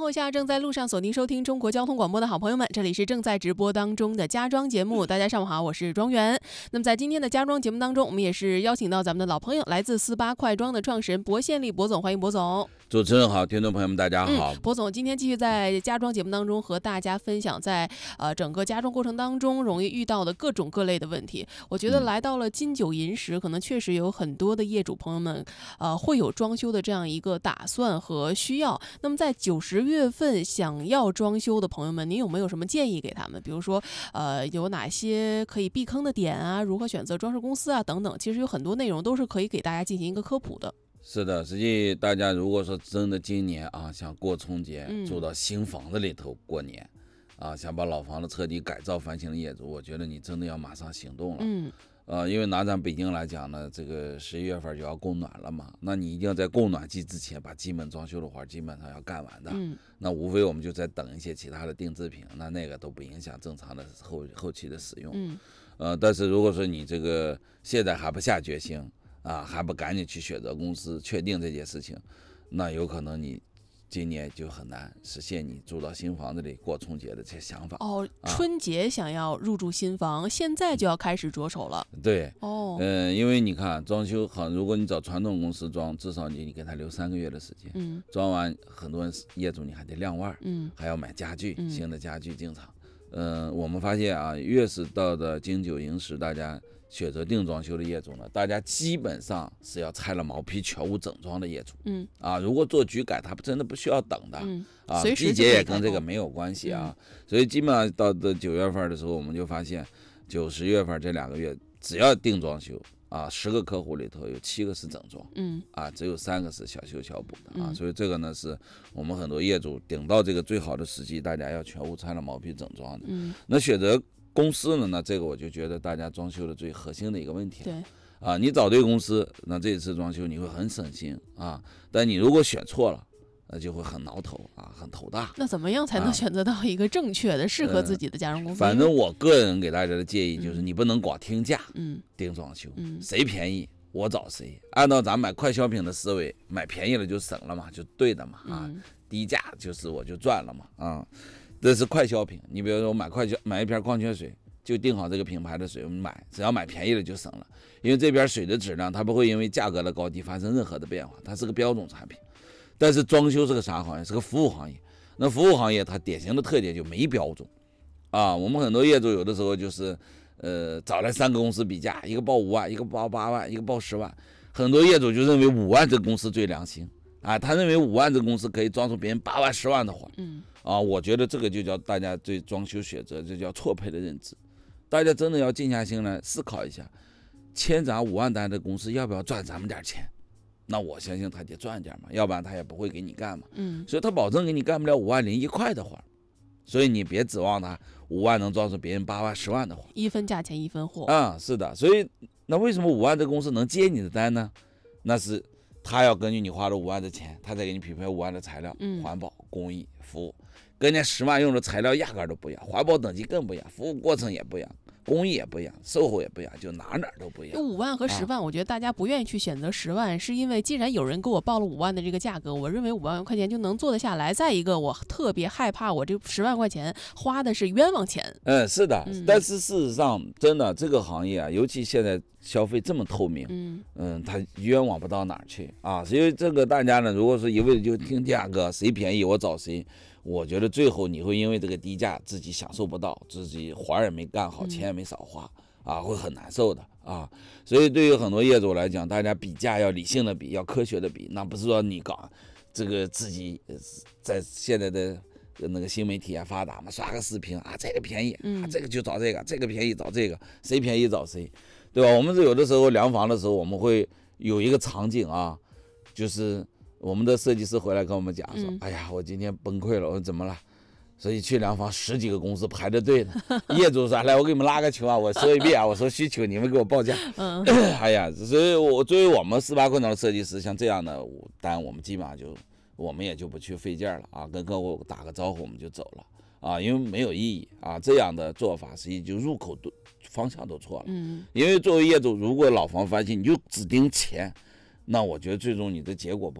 后下，正在路上锁定收听中国交通广播的好朋友们，这里是正在直播当中的家装节目。大家上午好，我是庄园。那么在今天的家装节目当中，我们也是邀请到咱们的老朋友，来自48快装的创始人薄宪利薄总，欢迎薄总。 主持人好，听众朋友们大家好。 薄总今天继续在家装节目当中和大家分享在整个家装过程当中容易遇到的各种各类的问题。我觉得来到了金九银十，可能确实有很多的业主朋友们会有装修的这样一个打算和需要。那么在90月份想要装修的朋友们，您有没有什么建议给他们？比如说有哪些可以避坑的点啊，如何选择装饰公司啊等等，其实有很多内容都是可以给大家进行一个科普的。 是的，实际大家如果说真的今年想过春节，住到新房子里头过年想把老房子彻底改造翻新的业主，我觉得你真的要马上行动了。因为拿咱北京来讲呢，这个11月份就要供暖了嘛，那你一定要在供暖季之前把基本装修的活基本上要干完的。那无非我们就在等一些其他的定制品，那个都不影响正常的后期的使用。但是如果说你这个现在还不下决心还不赶紧去选择公司确定这件事情，那有可能你今年就很难实现你住到新房子里过春节的这些想法。 春节想要入住新房，现在就要开始着手了。 对，因为你看装修好，如果你找传统公司装，至少你给他留3个月的时间。装完很多人业主你还得晾腕，还要买家具，新的家具进场。我们发现越是到的金九银十，大家选择定装修的业主呢，大家基本上是要拆了毛坯全屋整装的业主。如果做局改，他真的不需要等的。季节也跟这个没有关系所以基本上到的9月份的时候，我们就发现9、10月份这2个月，只要定装修10个客户里头有7个是整装，只有3个是小修小补的所以这个呢是我们很多业主顶到这个最好的时机，大家要全屋拆了毛坯整装的。那选择公司呢，那这个我就觉得大家装修的最核心的一个问题。 对你找对公司，那这一次装修你会很省心但你如果选错了，那就会很挠头很头大。 那怎么样才能选择到一个正确的适合自己的家装公司？ 反正我个人给大家的建议就是，你不能光听价定装修，谁便宜我找谁，按照咱买快消品的思维，买便宜了就省了嘛，就对的嘛低价就是我就赚了嘛这是快消品。你比如说我买一瓶矿泉水，就定好这个品牌的水，我们买只要买便宜了就省了，因为这边水的质量它不会因为价格的高低发生任何的变化，它是个标准产品。但是装修是个啥行业？是个服务行业。那服务行业它典型的特点就没标准我们很多业主有的时候就是找来3个公司比价，一个报5万，一个报8万，一个报10万。很多业主就认为5万这个公司最良心他认为5万这个公司可以装出别人8万10万的活我觉得这个就叫大家对装修选择，这叫错配的认知。大家真的要静下心来思考一下，签咱5万单的公司要不要赚咱们点钱？那我相信他得赚点嘛，要不然他也不会给你干嘛。所以他保证给你干不了5万001块的活，所以你别指望他5万能装出别人8万10万的活， 一分价钱一分货是的。所以那为什么5万这公司能接你的单呢？那是他要根据你花了5万的钱，他再给你匹配5万的材料，环保、工艺、服务，跟人家10万用的材料压根都不一样，环保等级更不一样，服务过程也不一样，工艺也不一样，售后也不一样，就哪都不一样。 5万和10万，我觉得大家不愿意去选择10万，是因为既然有人给我报了5万的这个价格，我认为5万块钱就能做得下来。再一个，我特别害怕我这10万块钱花的是冤枉钱。 是的，但是事实上，真的这个行业尤其现在消费这么透明，它冤枉不到哪儿去所以这个大家呢，如果说一味的就听价格，谁便宜我找谁。我觉得最后你会因为这个低价自己享受不到，自己活也没干好，钱也没少花会很难受的所以对于很多业主来讲，大家比价要理性的比，要科学的比，那不是说你搞这个自己在现在的那个新媒体发达嘛，刷个视频这个便宜这个就找这个，这个便宜找这个，谁便宜找谁，对吧？我们是有的时候量房的时候，我们会有一个场景就是我们的设计师回来跟我们讲说，哎呀，我今天崩溃了，我说怎么了？所以去量房10几个公司排着队呢。业主说，来我给你们拉个群我说一遍我说需求你们给我报价。哎呀，所以作为我们48快装的设计师，像这样的单我们基本上我们也就不去费劲了跟客户打个招呼我们就走了因为没有意义这样的做法实际就入口方向都错了。因为作为业主，如果老房翻新你就只盯钱，那我觉得最终你的结果不会好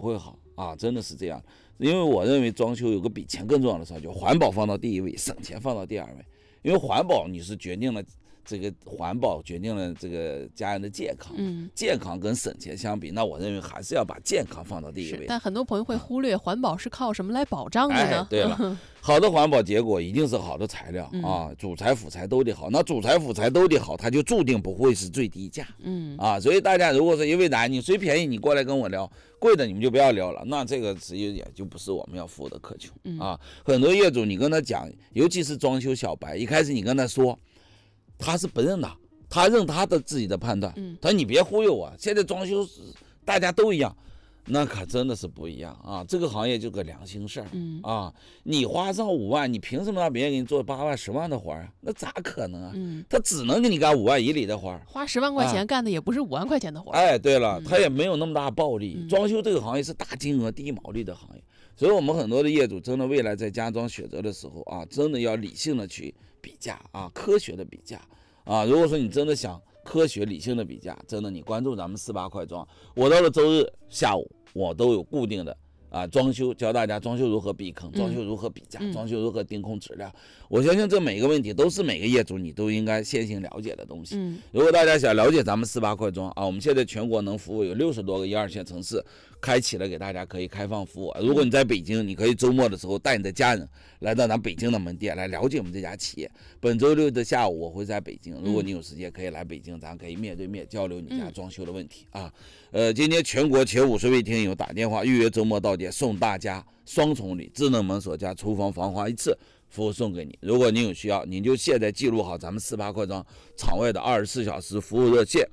啊，真的是这样。因为我认为装修有个比钱更重要的事，就环保放到第一位，省钱放到第二位。因为环保你是决定了这个环保决定了这个家人的健康，健康跟省钱相比，那我认为还是要把健康放到第一位。 但很多朋友会忽略环保是靠什么来保障的呢？ 对了，好的环保结果一定是好的材料啊，主材辅材都得好。那主材辅材都得好，它就注定不会是最低价。所以大家如果说因为你谁便宜你过来跟我聊，贵的你们就不要聊了，那这个实际也就不是我们要付的渴求啊。很多业主你跟他讲，尤其是装修小白，一开始你跟他说，他是不认的，他认他的自己的判断。他说你别忽悠我，现在装修大家都一样，那可真的是不一样啊！这个行业就个良心事儿啊！你花上5万，你凭什么让别人给你做8万、10万的活啊？那咋可能啊？他只能给你干5万以里的活， 花10万块钱干的也不是5万块钱的活。 对了，他也没有那么大暴利。装修这个行业是大金额低毛利的行业，所以我们很多的业主真的未来在家装选择的时候啊，真的要理性的去比价啊，科学的比价啊。如果说你真的想科学理性的比价，真的你关注咱们48快装，我到了周日下午我都有固定的装修，教大家装修如何避坑，装修如何比价，装修如何定控质量。我相信这每个问题都是每个业主你都应该先行了解的东西。如果大家想了解咱们48快装啊，我们现在全国能服务有60多个1、2线城市，开启了给大家可以开放服务。如果你在北京，你可以周末的时候带你的家人来到咱北京的门店来了解我们这家企业。本周6的下午我会在北京，如果你有时间可以来北京，咱可以面对面交流你家装修的问题啊。今天全国前50位听友打电话预约周末到店，送大家双重礼，智能门锁加厨房防滑1次服务送给你。如果您有需要，您就现在记录好咱们48快装场外的24小时服务热线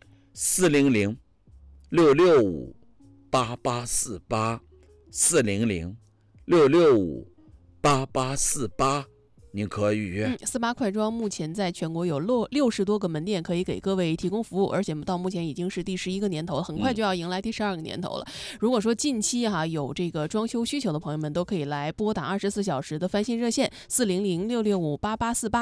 400-665-8848 400-665-8848，您可以预约。 48快装目前在全国有60多个门店可以给各位提供服务，而且到目前已经是第11个年头了，很快就要迎来第12个年头了。如果说近期有这个装修需求的朋友们，都可以来拨打24小时的翻新热线400-665-8848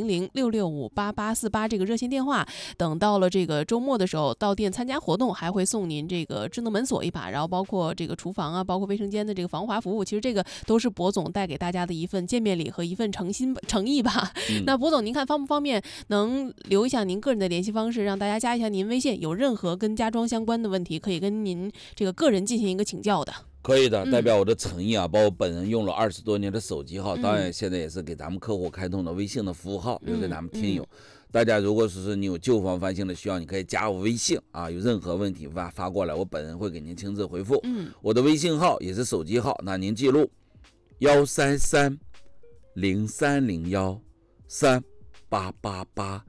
400-665-8848这个热线电话。等到了这个周末的时候，到店参加活动还会送您这个智能门锁一把，然后包括这个厨房包括卫生间的这个防滑服务。其实这个都是博总带给大家的一份见面礼和一份诚意吧。那博总您看方不方便能留一下您个人的联系方式，让大家加一下您微信，有任何跟家装相关的问题可以跟您这个个人进行一个请教的。 可以的，代表我的诚意包括本人用了20多年的手机号，当然现在也是给咱们客户开通的微信的服务号留给咱们听友。大家如果是你有旧房翻新的需要，你可以加我微信有任何问题发过来，我本人会给您亲自回复。我的微信号也是手机号，那您记录133-0301-3888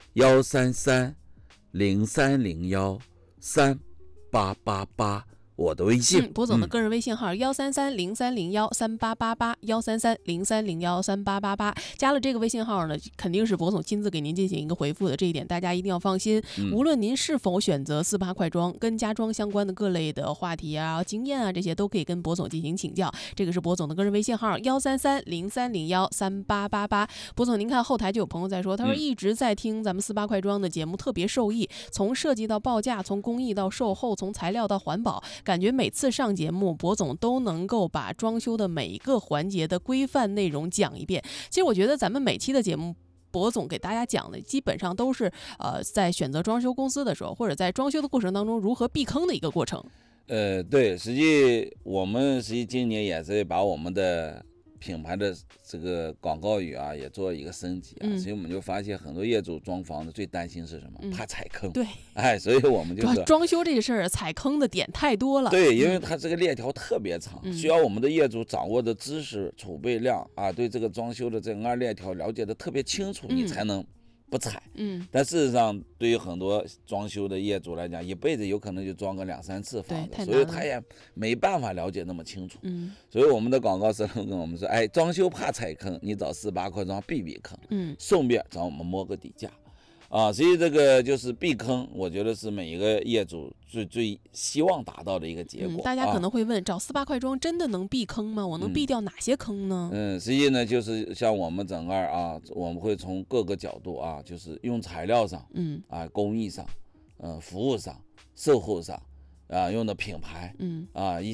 133-0301-3888，我的微信。 博总的个人微信号133-0301-3888 133-0301-3888，加了这个微信号呢，肯定是博总亲自给您进行一个回复的，这一点大家一定要放心。无论您是否选择48快装，跟家装相关的各类的话题经验这些都可以跟博总进行请教。这个是博总的个人微信号133-0301-3888。博总您看后台就有朋友在说，他说一直在听咱们48快装的节目，特别受益，从设计到报价，从工艺到售后，从材料到环保，感觉每次上节目博总都能够把装修的每一个环节的规范内容讲一遍。其实我觉得咱们每期的节目博总给大家讲的基本上都是在选择装修公司的时候，或者在装修的过程当中如何避坑的一个过程。 对，我们今年也是把我们的品牌的这个广告语也做一个升级所以我们就发现很多业主装房子最担心是什么？怕踩坑。 对， 所以我们就是装修这个事儿，踩坑的点太多了。 对，因为它这个链条特别长，需要我们的业主掌握的知识储备量对这个装修的整个链条了解的特别清楚，你才能不踩。但事实上对于很多装修的业主来讲，一辈子有可能就装个2、3次房子，所以他也没办法了解那么清楚。所以我们的广告是跟我们说，装修怕踩坑，你找48快装避坑。顺便找我们摸个底价所以这个就是避坑，我觉得是每一个业主最希望达到的一个结果。 大家可能会问，找48快装真的能避坑吗？我能避掉哪些坑呢？ 实际呢就是像我们整个我们会从各个角度就是用材料上，工艺上，服务上，售后上，用的品牌，一